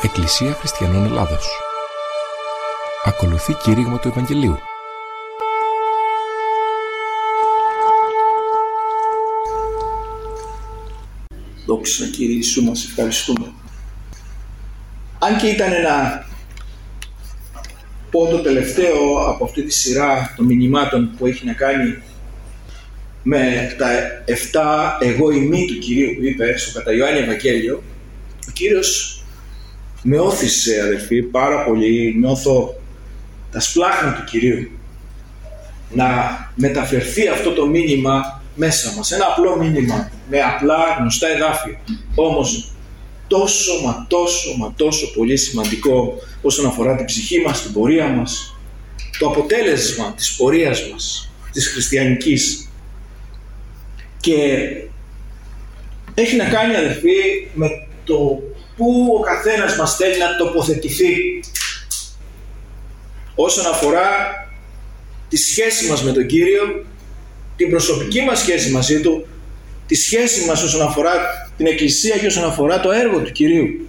Εκκλησία Χριστιανών Ελλάδος. Ακολουθεί κήρυγμα του Ευαγγελίου. Δόξα Κύριε Ιησού, μας ευχαριστούμε. Αν και ήταν ένα το τελευταίο από αυτή τη σειρά των μηνυμάτων που έχει να κάνει με τα 7 εγώ ημί του Κυρίου που είπε στο κατά Ιωάννη Ευαγγέλιο, ο Κύριος με όθησε, αδελφοί, πάρα πολύ. Νιώθω τα σπλάχνα του Κυρίου να μεταφερθεί αυτό το μήνυμα μέσα μας. Ένα απλό μήνυμα με απλά γνωστά εδάφια, όμως τόσο πολύ σημαντικό όσον αφορά την ψυχή μας, την πορεία μας, το αποτέλεσμα της πορείας μας, της χριστιανικής. Και έχει να κάνει, αδελφοί, με το πού ο καθένας μας θέλει να τοποθετηθεί όσον αφορά τη σχέση μας με τον Κύριο, την προσωπική μας σχέση μαζί Του, τη σχέση μας όσον αφορά την Εκκλησία και όσον αφορά το έργο του Κυρίου.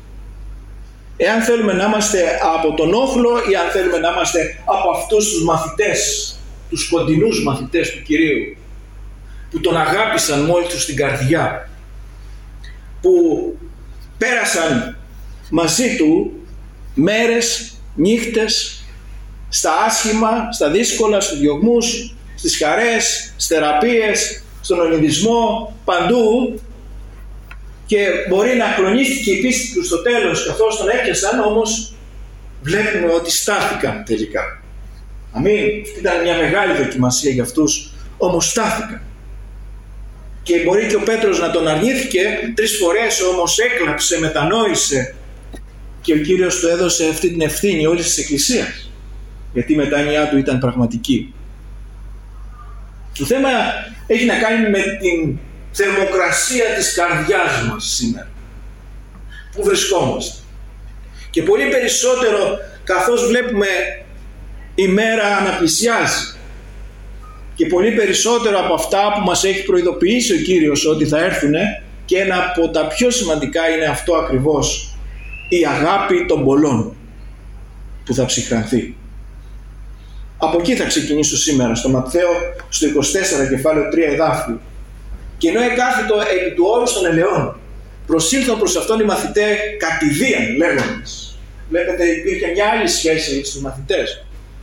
Εάν θέλουμε να είμαστε από τον όχλο ή αν θέλουμε να είμαστε από αυτούς τους μαθητές, τους κοντινούς μαθητές του Κυρίου, που τον αγάπησαν μόλις τους στην καρδιά, που πέρασαν μαζί Του μέρες, νύχτες, στα άσχημα, στα δύσκολα, στους διωγμούς, στις χαρές, στις θεραπείες, στον ονειδισμό, παντού, και μπορεί να κλονίστηκε η πίστη του στο τέλος καθώς τον έπιασαν, όμως βλέπουμε ότι στάθηκαν τελικά. Αμήν. Αυτή ήταν μια μεγάλη δοκιμασία για αυτούς, όμως στάθηκαν. Και μπορεί και ο Πέτρος να τον αρνήθηκε 3 φορές, όμως έκλαψε, μετανόησε και ο Κύριος του έδωσε αυτή την ευθύνη όλης της Εκκλησίας, γιατί η μετάνοιά του ήταν πραγματική. Το θέμα έχει να κάνει με την θερμοκρασία της καρδιάς μας σήμερα. Πού βρισκόμαστε? Και πολύ περισσότερο καθώς βλέπουμε η μέρα να πλησιάζει, και πολύ περισσότερο από αυτά που μας έχει προειδοποιήσει ο Κύριος ότι θα έρθουν, και ένα από τα πιο σημαντικά είναι αυτό ακριβώς, η αγάπη των πολλών που θα ψυχρανθεί. Από εκεί θα ξεκινήσω σήμερα, στο Ματθαίο, στο 24 κεφάλαιο 3 εδάφιο. Και ενώ εκάθετο επί του όρους των ελαιών, προσήλθαν προς αυτόν οι μαθητές κατηδίαν, λέγοντας. Βλέπετε, υπήρχε μια άλλη σχέση στους μαθητές.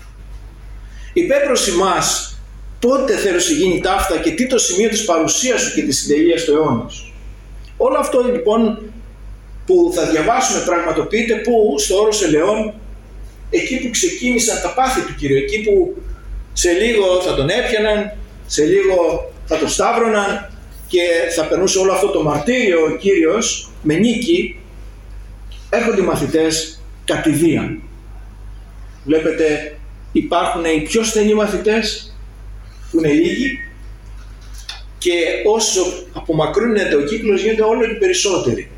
Είπε προς εμάς, πότε θέλεις γίνει ταύτα και τι το σημείο της παρουσίας σου και της συντελείας του αιώνος? Όλο αυτό λοιπόν που θα διαβάσουμε πραγματοποιείται που? Στο όρος ελαιών, εκεί που ξεκίνησαν τα πάθη του Κυρίου, εκεί που σε λίγο θα τον έπιαναν, σε λίγο θα τον σταύρωναν και θα περνούσε όλο αυτό το μαρτύριο ο Κύριος με νίκη. Έρχονται οι μαθητές κατηδίαν. Βλέπετε, υπάρχουν οι πιο στενοί μαθητές που είναι λίγοι, και όσο απομακρύνεται ο κύκλος γίνεται όλο και περισσότεροι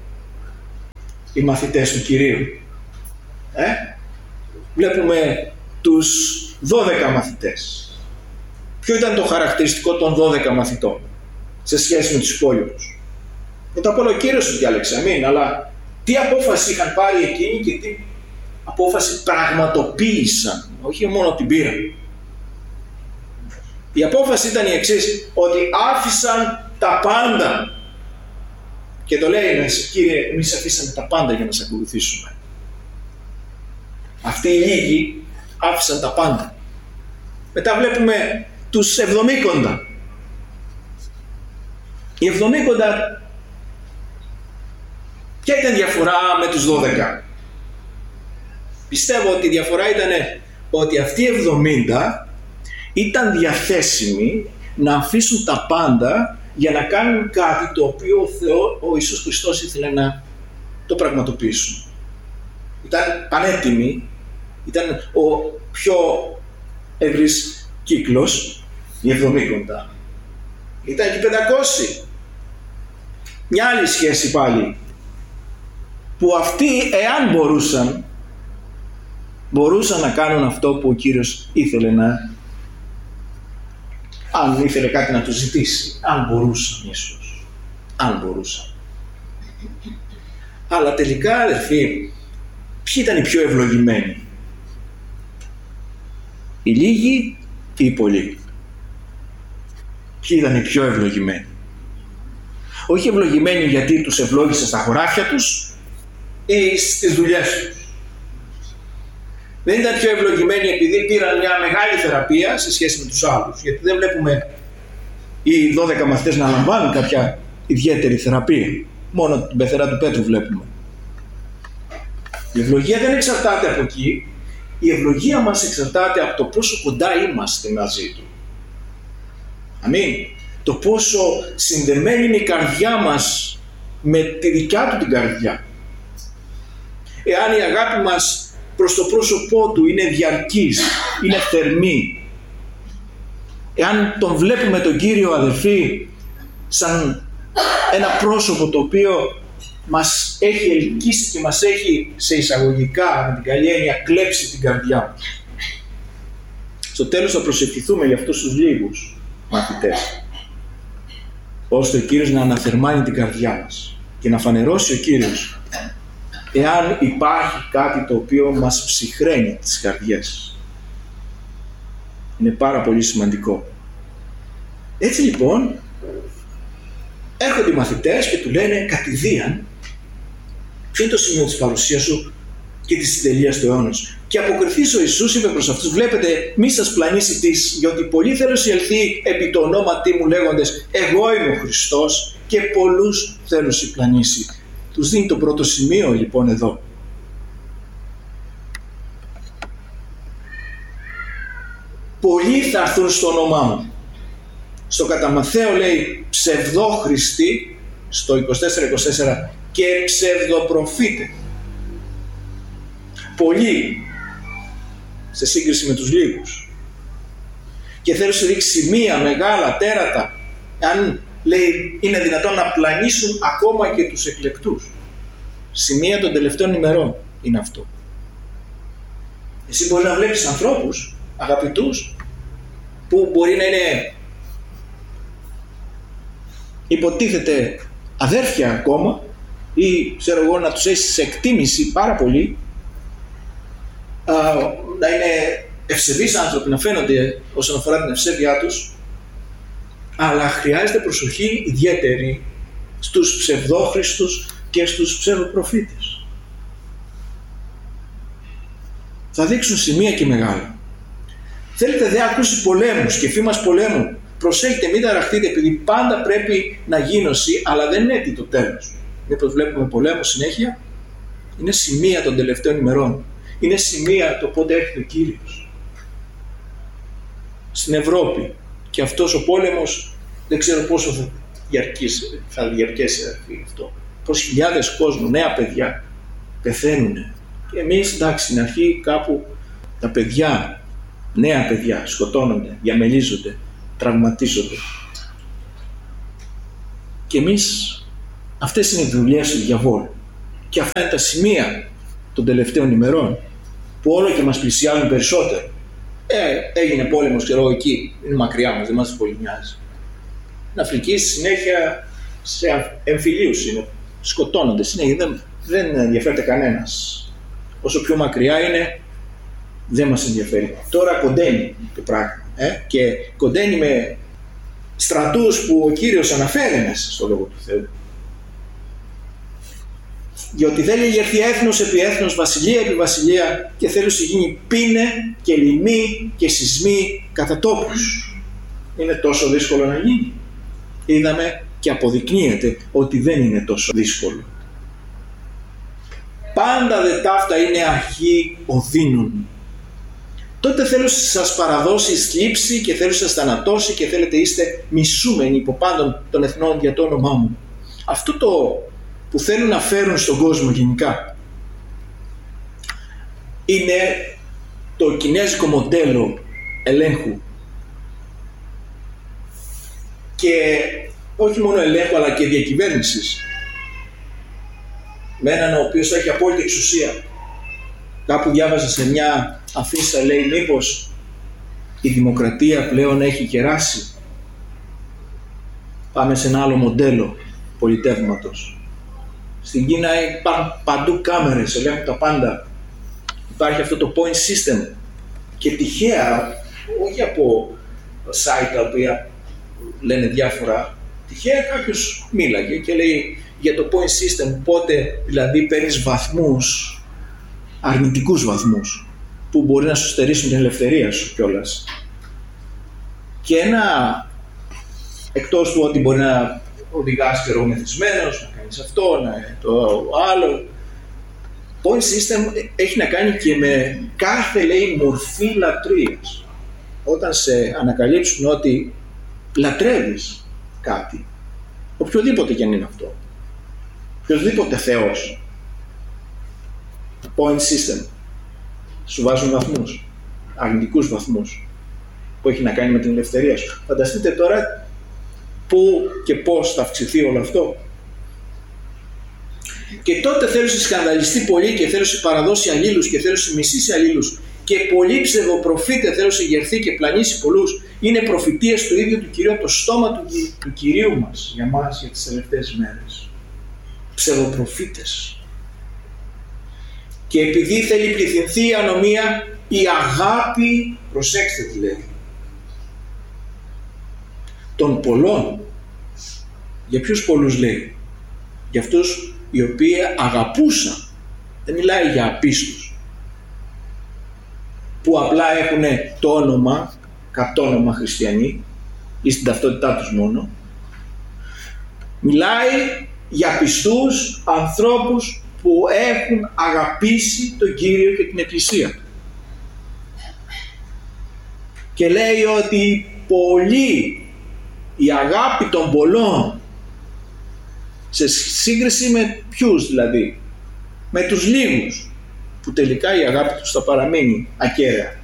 οι μαθητές του Κυρίου. Βλέπουμε τους 12 μαθητές. Ποιο ήταν το χαρακτηριστικό των 12 μαθητών σε σχέση με τους υπόλοιπους? Πρώτα απ' όλα ο Κύριος τους διάλεξε, αμήν, αλλά τι απόφαση είχαν πάρει εκείνοι και τι απόφαση πραγματοποίησαν, όχι μόνο την πήραν. Η απόφαση ήταν η εξής, ότι άφησαν τα πάντα. Και το λέει ένας, Κύριε, εμείς αφήσαμε τα πάντα για να σε ακολουθήσουμε. Αυτοί οι λίγοι άφησαν τα πάντα. Μετά βλέπουμε τους 70. Οι 70, ποια ήταν η διαφορά με τους 12? Πιστεύω ότι η διαφορά ήταν ότι αυτοί οι 70 ήταν διαθέσιμοι να αφήσουν τα πάντα για να κάνουν κάτι το οποίο ο Ιησούς Χριστός ήθελε να το πραγματοποιήσουν. Ήταν πανέτοιμοι, ήταν ο πιο ευρύς κύκλος, οι 70. Ήταν και 500. Μια άλλη σχέση πάλι, που αυτοί, εάν μπορούσαν να κάνουν αυτό που ο Κύριος ήθελε να, αν ήθελε κάτι να του ζητήσει, αν μπορούσαν ίσως, αν μπορούσαν. Αλλά τελικά, αδερφοί, ποιοι ήταν οι πιο ευλογημένοι? Οι λίγοι ή οι πολλοί? Ποιοι ήταν οι πιο ευλογημένοι? Όχι ευλογημένοι γιατί τους ευλόγησε στα χωράφια τους ή στις δουλειές τους. Δεν ήταν πιο ευλογημένοι επειδή πήραν μια μεγάλη θεραπεία σε σχέση με τους άλλους. Γιατί δεν βλέπουμε οι 12 μαθητές να λαμβάνουν κάποια ιδιαίτερη θεραπεία. Μόνο την πεθερά του Πέτρου βλέπουμε. Η ευλογία δεν εξαρτάται από εκεί. Η ευλογία μας εξαρτάται από το πόσο κοντά είμαστε μαζί του. Αμήν. Το πόσο συνδεμένη είναι η καρδιά μας με τη δικιά του την καρδιά. Εάν η αγάπη μας προς το πρόσωπό του είναι διαρκής, είναι θερμή. Εάν τον βλέπουμε τον Κύριο, αδελφοί, σαν ένα πρόσωπο το οποίο μας έχει ελκύσει και μας έχει σε εισαγωγικά, με την καλή έννοια, κλέψει την καρδιά μας. Στο τέλος θα προσευχηθούμε για αυτούς τους λίγους μαθητές, ώστε ο Κύριος να αναθερμάνει την καρδιά μας και να φανερώσει ο Κύριος εάν υπάρχει κάτι το οποίο μας ψυχραίνει τις καρδιές. Είναι πάρα πολύ σημαντικό. Έτσι λοιπόν έρχονται οι μαθητές και του λένε κατηδίαν ποιο είναι το σημείο της παρουσίας σου και της συντελείας του αιώνος. Και αποκριθείς ο Ιησούς είπε προς αυτούς, βλέπετε μη σας πλανήσει της, γιατί πολλοί θέλουν ελθεί επί το ονόματί μου λέγοντες εγώ είμαι ο Χριστός και πολλούς θέλουν πλανήσει. Τους δίνει το πρώτο σημείο λοιπόν εδώ. Πολλοί θα έρθουν στο όνομά μου. Στο κατά Μαθαίο λέει ψευδόχριστοι, στο 24-24, και ψευδοπροφήτε. Πολλοί σε σύγκριση με τους λίγους. Και θέλω να δείξει σημεία μεγάλα, τέρατα, αν λέει είναι δυνατόν να πλανήσουν ακόμα και τους εκλεκτούς. Σημεία των τελευταίων ημερών είναι αυτό. Εσύ μπορεί να βλέπεις ανθρώπους αγαπητούς που μπορεί να είναι υποτίθεται αδέρφια ακόμα ή ξέρω εγώ να τους έχεις σε εκτίμηση πάρα πολύ, να είναι ευσεβείς άνθρωποι, να φαίνονται όσον αφορά την ευσέβειά τους, αλλά χρειάζεται προσοχή ιδιαίτερη στους ψευδόχριστους και στους ψευδοπροφήτες. Θα δείξουν σημεία και μεγάλα. Θέλετε δε ακούσει πολέμους και φήμας πολέμου. Προσέχετε, μην ταραχτείτε, επειδή πάντα πρέπει να γίνωση, αλλά δεν είναι έτοιμο το τέλος. Μήπως βλέπουμε πολέμους συνέχεια? Είναι σημεία των τελευταίων ημερών. Είναι σημεία το πότε έρχεται ο Κύριος. Στην Ευρώπη. Και αυτός ο πόλεμος δεν ξέρω πόσο θα διαρκέσει αυτό. Πως χιλιάδες κόσμου, νέα παιδιά πεθαίνουν. Και εμείς εντάξει, στην αρχή κάπου τα παιδιά, νέα παιδιά σκοτώνονται, διαμελίζονται, τραυματίζονται. Και εμείς, αυτές είναι οι δουλειές του διαβόλου. Και αυτά είναι τα σημεία των τελευταίων ημερών που όλο και μας πλησιάζουν περισσότερο. Έγινε πόλεμος, ξέρω, εκεί, είναι μακριά μας, δεν μας πολύ νοιάζει. Στην Αφρική συνέχεια σε εμφυλίους είναι, σκοτώνονται συνέχεια, δεν ενδιαφέρεται κανένας. Όσο πιο μακριά είναι, δεν μας ενδιαφέρει. Τώρα κοντένει το πράγμα και κοντένει με στρατούς που ο Κύριος αναφέρει μέσα στο Λόγο του Θεού. Διότι δεν λέγει έθνος επί έθνος, βασιλεία επί βασιλεία και θέλει να γίνει πίνε και λοιμοί και σεισμοί κατά τόπους. Είναι τόσο δύσκολο να γίνει? Είδαμε και αποδεικνύεται ότι δεν είναι τόσο δύσκολο. Πάντα δε ταύτα είναι αρχή οδύνων. Τότε θέλω να σας παραδώσει θλίψη και θέλω να σας θανατώσει και θέλετε είστε μισούμενοι υπό πάντων των εθνών για το όνομά μου. Αυτό το που θέλουν να φέρουν στον κόσμο γενικά είναι το κινέζικο μοντέλο ελέγχου. Και όχι μόνο ελέγχου αλλά και διακυβέρνησης. Με έναν ο οποίος θα έχει απόλυτη εξουσία. Κάπου διάβαζα σε μια αφίσα, λέει, μήπως η δημοκρατία πλέον έχει κεράσει. Πάμε σε ένα άλλο μοντέλο πολιτεύματος. Στην Κίνα υπάρχουν παντού κάμερες, ελέγχουν τα πάντα. Υπάρχει αυτό το point system. Και τυχαία, όχι από site τα οποία λένε διάφορα, τυχαία κάποιος μίλαγε και λέει για το point system, πότε δηλαδή παίρνεις βαθμούς, αρνητικούς βαθμούς, που μπορεί να σου στερήσουν την ελευθερία σου κιόλας. Και εκτός του ότι μπορεί να οδηγάς και μεθυσμένος, να κάνεις αυτό, το άλλο, point system έχει να κάνει και με κάθε, λέει, μορφή λατρείας. Όταν σε ανακαλύψουν ότι λατρεύεις κάτι, οποιοδήποτε και αν είναι αυτό, οποιοδήποτε θεός, point system, σου βάζουν βαθμούς, αρνητικούς βαθμούς, που έχει να κάνει με την ελευθερία σου. Φανταστείτε τώρα πού και πώς θα αυξηθεί όλο αυτό. Και τότε θέλω να σκανδαλιστεί πολύ και θέλω να παραδώσει αλλήλους και θέλω να μισήσει αλλήλους και πολλοί ψευδοπροφήτε θέλω να γερθεί και πλανήσει πολλούς. Είναι προφητείες του ίδιου του Κυρίου, από το στόμα του Κυρίου μας για μας, για τις τελευταίες μέρες. Ψευδοπροφήτες. Και επειδή θέλει πληθυνθεί η ανομία, η αγάπη, προσέξτε τι λέει, των πολλών. Για ποιους πολλούς λέει? Για αυτούς οι οποίοι αγαπούσαν. Δεν μιλάει για απίστους, που απλά έχουν το όνομα, κατόνομα χριστιανοί ή στην ταυτότητά τους μόνο. Μιλάει για πιστούς ανθρώπους που έχουν αγαπήσει τον Κύριο και την Εκκλησία. Και λέει ότι πολλοί, η αγάπη των πολλών, σε σύγκριση με ποιους δηλαδή? Με τους λίγους, που τελικά η αγάπη τους θα παραμείνει ακέραια.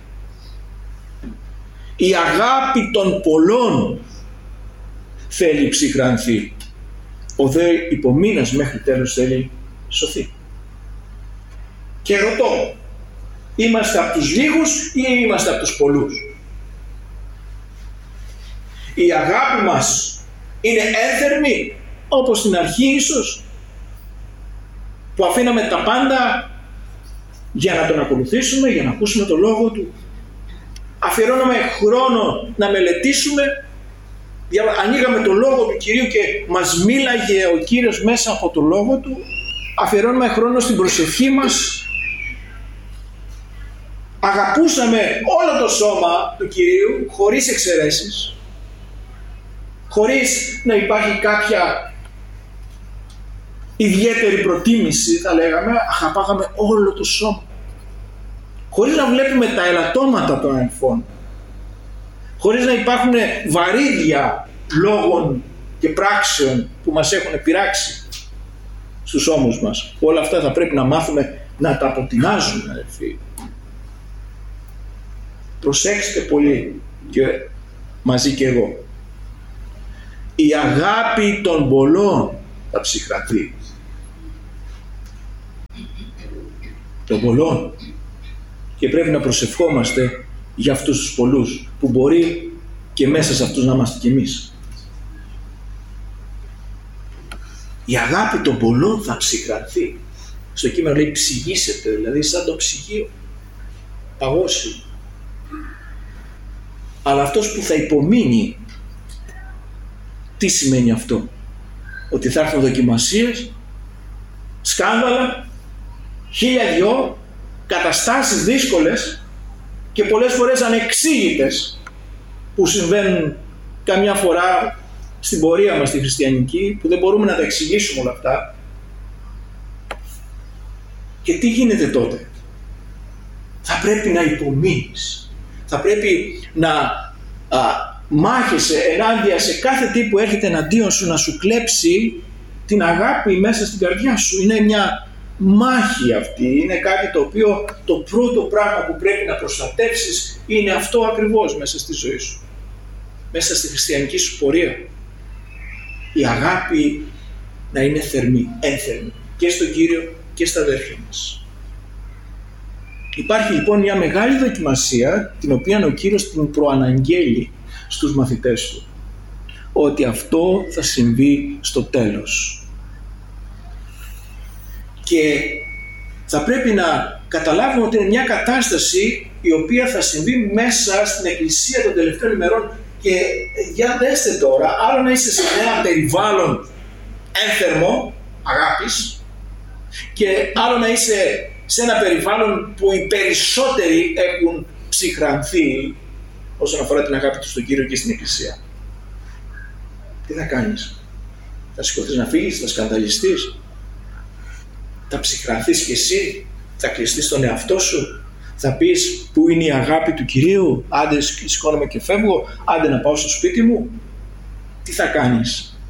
Η αγάπη των πολλών θέλει ψυχρανθεί. Ο δε υπομείνας μέχρι τέλος θέλει σωθεί. Και ρωτώ, είμαστε από τους λίγους ή είμαστε από τους πολλούς? Η αγάπη μας είναι ένθερμη, όπως στην αρχή ίσως, που αφήναμε τα πάντα για να τον ακολουθήσουμε, για να ακούσουμε το λόγο του. Αφιερώναμε χρόνο να μελετήσουμε, ανοίγαμε το λόγο του Κυρίου και μας μίλαγε ο Κύριος μέσα από το λόγο του. Αφιερώνουμε χρόνο στην προσευχή μας. Αγαπούσαμε όλο το σώμα του Κυρίου, χωρίς εξαιρέσεις, χωρίς να υπάρχει κάποια ιδιαίτερη προτίμηση, θα λέγαμε, αγαπάγαμε όλο το σώμα. Χωρίς να βλέπουμε τα ελαττώματα των αδελφών, χωρίς να υπάρχουν βαρύδια λόγων και πράξεων που μας έχουν πειράξει στους ώμους μας. Όλα αυτά θα πρέπει να μάθουμε να τα αποτινάζουμε, αδελφοί. Προσέξτε πολύ, και μαζί και εγώ. Η αγάπη των πολλών θα ψυχρανθεί. Των πολλών. Και πρέπει να προσευχόμαστε για αυτούς τους πολλούς, που μπορεί και μέσα σε αυτούς να είμαστε κι εμείς. Η αγάπη των πολλών θα ψυχρανθεί. Στο κείμενο λέει ψυγίσετε, δηλαδή σαν το ψυγείο, παγώσει. Αλλά αυτός που θα υπομείνει, τι σημαίνει αυτό? Ότι θα έρθουν δοκιμασίες, σκάνδαλα, 1002, καταστάσεις δύσκολες και πολλές φορές ανεξήγητες, που συμβαίνουν καμιά φορά στην πορεία μας τη χριστιανική, που δεν μπορούμε να τα εξηγήσουμε όλα αυτά. Και τι γίνεται τότε? Θα πρέπει να υπομείνεις. Θα πρέπει να μάχεσαι ενάντια σε κάθε τι που έρχεται εναντίον σου να σου κλέψει την αγάπη μέσα στην καρδιά σου. Είναι μια μάχη αυτή, είναι κάτι το οποίο το πρώτο πράγμα που πρέπει να προστατεύσεις είναι αυτό ακριβώς μέσα στη ζωή σου, μέσα στη χριστιανική σου πορεία. Η αγάπη να είναι θερμή, ένθερμη και στον Κύριο και στα αδέρφια μας. Υπάρχει λοιπόν μια μεγάλη δοκιμασία, την οποία ο Κύριος την προαναγγέλει στους μαθητές του, ότι αυτό θα συμβεί στο τέλος. Και θα πρέπει να καταλάβουμε ότι είναι μια κατάσταση η οποία θα συμβεί μέσα στην Εκκλησία των τελευταίων ημερών. Και για δέστε τώρα, άλλο να είστε σε ένα περιβάλλον ένθερμο αγάπης και άλλο να είσαι σε ένα περιβάλλον που οι περισσότεροι έχουν ψυχρανθεί όσον αφορά την αγάπη τους στον Κύριο και στην Εκκλησία. Τι θα κάνεις? Θα σηκωθείς να φύγεις, θα σκανδαλιστείς, θα ψυχρανθείς κι εσύ, θα κλειστείς στον εαυτό σου, θα πεις πού είναι η αγάπη του Κυρίου, άντε σηκώνομαι και φεύγω, άντε να πάω στο σπίτι μου. Τι θα κάνεις?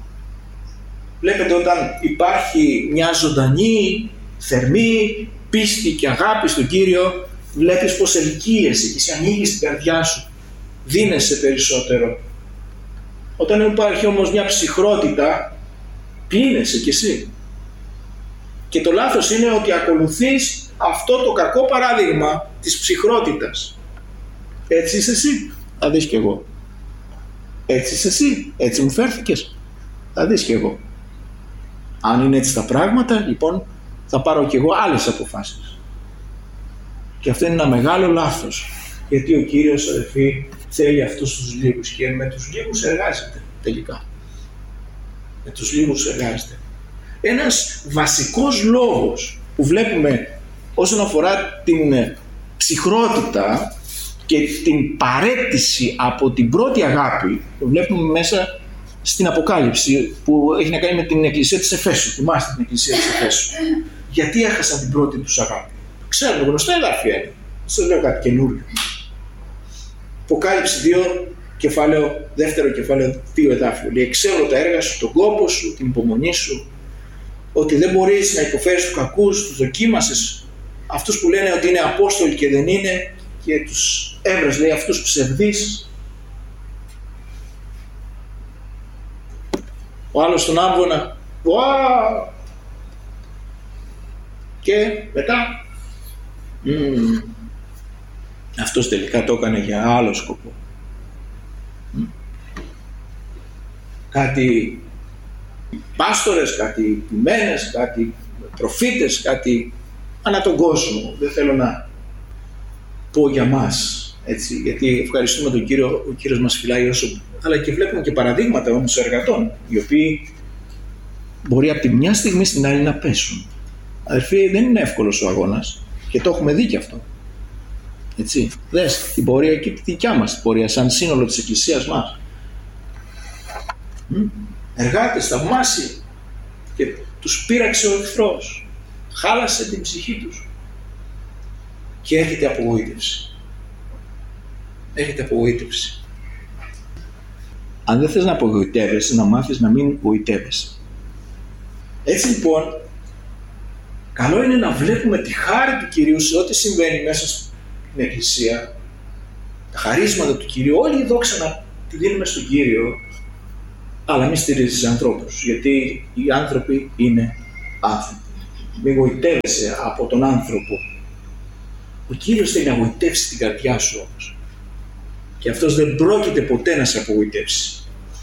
Βλέπετε, όταν υπάρχει μια ζωντανή, θερμή πίστη και αγάπη στον Κύριο, βλέπεις πως ελκύεσαι και σε ανοίγεις την καρδιά σου, δίνεσαι περισσότερο. Όταν υπάρχει όμως μια ψυχρότητα, κλείνεσαι κι εσύ. Και το λάθος είναι ότι ακολουθείς αυτό το κακό παράδειγμα της ψυχρότητας. Έτσι είσαι εσύ, θα δεις κι εγώ. Έτσι είσαι εσύ, έτσι μου φέρθηκες, θα δεις κι εγώ. Αν είναι έτσι τα πράγματα, λοιπόν, θα πάρω κι εγώ άλλες αποφάσεις. Και αυτό είναι ένα μεγάλο λάθος. Γιατί ο Κύριος, αδελφοί, θέλει αυτούς τους λίγους και με τους λίγους εργάζεται τελικά. Με τους λίγους εργάζεται. Ένας βασικός λόγος που βλέπουμε όσον αφορά την ψυχρότητα και την παρέτηση από την πρώτη αγάπη, το βλέπουμε μέσα στην Αποκάλυψη που έχει να κάνει με την Εκκλησία της Εφέσου. Θυμάστε την Εκκλησία της Εφέσου? Γιατί έχασαν την πρώτη τους αγάπη? Ξέρουμε, γνωστά εδάφια είναι. Σας λέω κάτι καινούριο. Αποκάλυψη 2, κεφάλαιο, δεύτερο κεφάλαιο 2 εδάφιο. Λέει: ξέρω τα έργα σου, τον κόπο σου, την υπομονή σου, ότι δεν μπορείς να υποφέρεις τους κακούς, τους δοκίμασες, αυτούς που λένε ότι είναι απόστολοι και δεν είναι, και τους έβρες, λέει, αυτούς ψευδείς. Ο άλλος στον άμβονα, και μετά αυτός τελικά το έκανε για άλλο σκοπό. Κάτι πάστορες, κάτι ποιμένες, κάτι προφήτες, κάτι ανά τον κόσμο. Δεν θέλω να πω για μας, έτσι, γιατί ευχαριστούμε τον Κύριο, ο Κύριος μας φυλάει όσο, αλλά και βλέπουμε και παραδείγματα όμως εργατών, οι οποίοι μπορεί από τη μια στιγμή στην άλλη να πέσουν. Αδερφοί, δεν είναι εύκολος ο αγώνας και το έχουμε δει και αυτό. Έτσι, δες την πορεία και τη δικιά μας την πορεία, σαν σύνολο της Εκκλησίας μας. Εργάτες θαυμάσιοι, και τους πείραξε ο εχθρός, χάλασε την ψυχή τους και έρχεται απογοήτευση. Έρχεται απογοήτευση. Αν δεν θες να απογοητεύεσαι, να μάθεις να μην γοητεύεσαι. Έτσι λοιπόν, καλό είναι να βλέπουμε τη χάρη του Κυρίου σε ό,τι συμβαίνει μέσα στην Εκκλησία, τα χαρίσματα του Κυρίου, όλη η δόξα να τη δίνουμε στον Κύριο, αλλά μην στηρίζεις ανθρώπους, γιατί οι άνθρωποι είναι άνθρωποι. Μην γοητεύεσαι από τον άνθρωπο. Ο Κύριος θέλει να γοητεύσει την καρδιά σου όμως. Και αυτός δεν πρόκειται ποτέ να σε απογοητεύσει.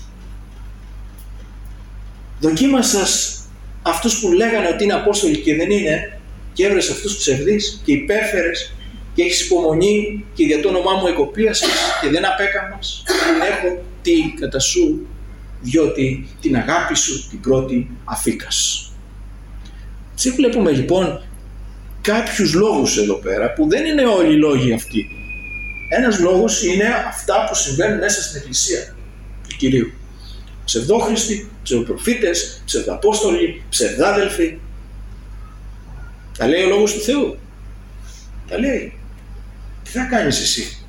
Δοκίμασας αυτούς που λέγανε ότι είναι απόστολοι και δεν είναι, και έβρες αυτούς ψευδείς και υπέφερες και έχεις υπομονή και για το όνομά μου εκοπίασες και δεν απέκαμας. Δεν έχω τι κατά σου, διότι την αγάπη σου την πρώτη αφήκας. Έτσι βλέπουμε λοιπόν κάποιους λόγους εδώ πέρα που δεν είναι όλοι οι λόγοι αυτοί. Ένας λόγος είναι αυτά που συμβαίνουν μέσα στην Εκκλησία του Κυρίου. Ψευδόχριστοι, ψευδοπροφήτες, ψευδαπόστολοι, ψευδάδελφοι. Τα λέει ο Λόγος του Θεού. Τα λέει. Τι θα κάνεις εσύ?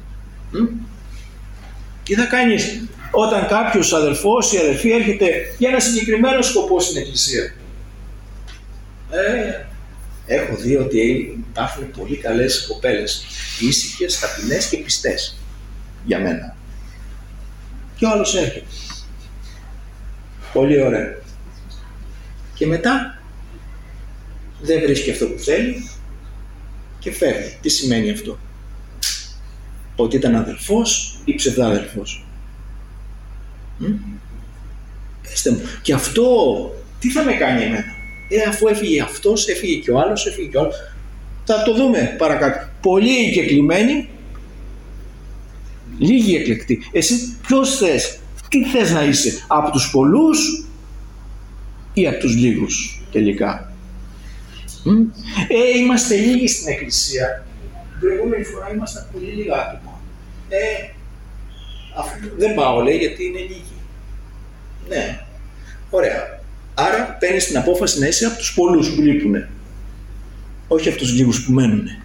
Τι θα κάνεις όταν κάποιος αδελφός ή αδελφή έρχεται για ένα συγκεκριμένο σκοπό στην Εκκλησία? Έχω δει ότι υπάρχουν πολύ καλές κοπέλες, ήσυχες, ταπεινές και πιστές για μένα. Και ο άλλος έρχεται. Πολύ ωραία. Και μετά δεν βρίσκει αυτό που θέλει και φεύγει. Τι σημαίνει αυτό? Ότι ήταν αδελφός ή ψευδάδελφος? Πεςτε μου. Και αυτό τι θα με κάνει εμένα? Αφού έφυγε αυτός, έφυγε και ο άλλος, έφυγε και ο άλλος. Θα το δούμε παρακάτω. Πολλοί εγκεκλημένοι, λίγοι εκλεκτοί. Εσύ ποιος θες, τι θες να είσαι, από τους πολλούς ή από τους λίγους τελικά? Είμαστε λίγοι στην Εκκλησία. Την προηγούμενη φορά ήμασταν πολύ λίγα άτομα. Δεν πάω, λέει, γιατί είναι λίγοι. Ναι, ωραία. Άρα παίρνεις την απόφαση να είσαι από τους πολλούς που λείπουνε, όχι από τους λίγους που μένουνε.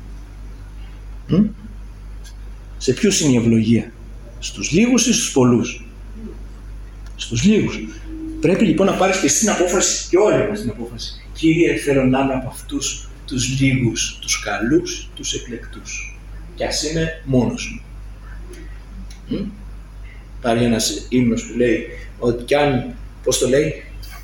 Σε ποιους είναι η ευλογία? Στους λίγους ή στους πολλούς? Στους λίγους. Πρέπει λοιπόν να πάρεις και εσύ την απόφαση, και όλοι μας την απόφαση. Κύριε, θέλω να είμαι από αυτούς τους λίγους, τους καλούς, τους εκλεκτούς. Κι ας είμαι μόνος μου. Υπάρχει ένας ύμνος που λέει ότι κι αν, πώς το λέει,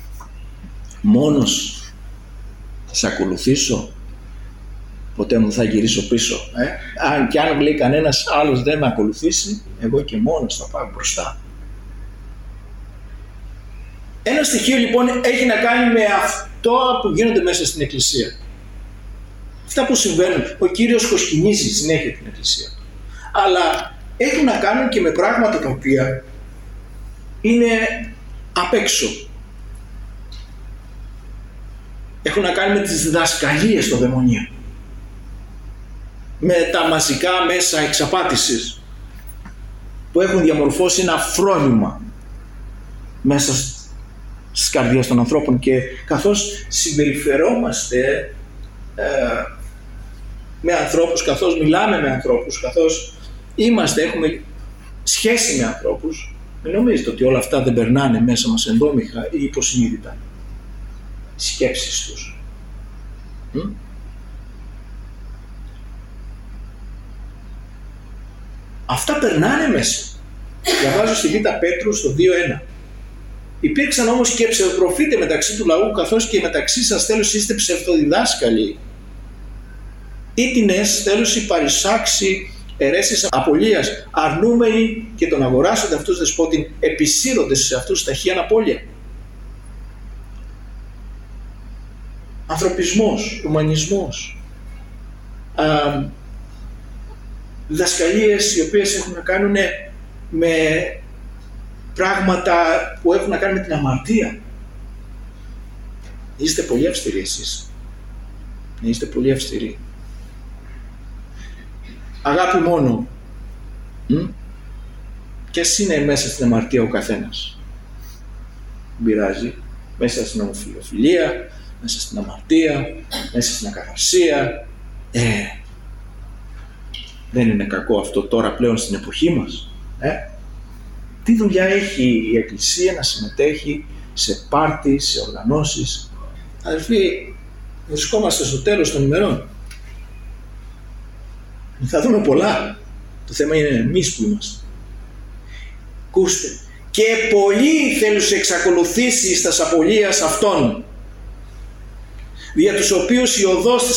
μόνος θα σε ακολουθήσω, ποτέ μου θα γυρίσω πίσω. Αν κι αν λέει κανένας άλλος δεν με ακολουθήσει, εγώ και μόνος θα πάω μπροστά. Ένα στοιχείο λοιπόν έχει να κάνει με αυτό που γίνονται μέσα στην Εκκλησία. Αυτά που συμβαίνουν. Ο Κύριος κοσκινίζει συνέχεια την Εκκλησία. Αλλά έχουν να κάνουν και με πράγματα τα οποία είναι απ' έξω. Έχουν να κάνουν με τις διδασκαλίες των δαιμονίων. Με τα μαζικά μέσα εξαπάτησης που έχουν διαμορφώσει ένα φρόνημα μέσα στις καρδιές των ανθρώπων, και καθώς συμπεριφερόμαστε με ανθρώπους, καθώς μιλάμε με ανθρώπους, καθώς έχουμε σχέση με ανθρώπους, μην νομίζετε ότι όλα αυτά δεν περνάνε μέσα μας ενδόμηχα ή υποσυνείδητα. Οι σκέψεις τους. Αυτά περνάνε μέσα. Διαβάζω στη Β' Πέτρου στο 2:1. Υπήρξαν όμως και ψευδοπροφήτε μεταξύ του λαού, καθώς και μεταξύ σας τέλος είστε ψευδοδιδάσκαλοι. Ήτινες τέλος οι παρισάξει αιρέσεις απολίας, αρνούμενοι και τον αγοράσετε αυτούς δεσπότην, επισύροντες σε αυτούς ταχύαν απώλεια. Ανθρωπισμός, ουμανισμός, διδασκαλίες οι οποίες έχουν να κάνουν με πράγματα που έχουν να κάνουν με την αμαρτία. Είστε πολύ αυστηροί εσείς. Είστε πολύ αυστηροί. Αγάπη μόνο. Και ας είναι μέσα στην αμαρτία ο καθένας. Δεν πειράζει. Μέσα στην ομοφιλοφιλία, μέσα στην αμαρτία, μέσα στην ακαθαρσία. Δεν είναι κακό αυτό τώρα πλέον στην εποχή μας? Τι δουλειά έχει η Εκκλησία να συμμετέχει σε πάρτι, σε οργανώσεις? Αδελφοί, βρισκόμαστε στο τέλος των ημερών. Θα δούμε πολλά. Το θέμα είναι εμείς που είμαστε. Ακούστε. Και πολλοί θέλουν σε εξακολουθήσεις τας απολίας αυτών, δια τους οποίους η οδός της